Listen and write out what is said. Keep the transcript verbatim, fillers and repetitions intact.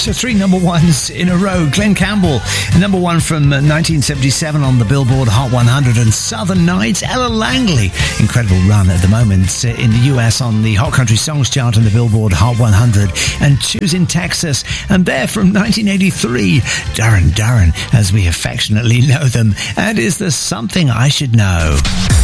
So three number ones in a row. Glenn Campbell, number one from nineteen seventy-seven on the Billboard Hot one hundred, and Southern Nights. Ella Langley, incredible run at the moment in the U S on the Hot Country Songs chart on the Billboard Hot one hundred, and Choosing Texas. And there from nineteen eighty-three, Duran Duran, as we affectionately know them. And Is There Something I Should Know?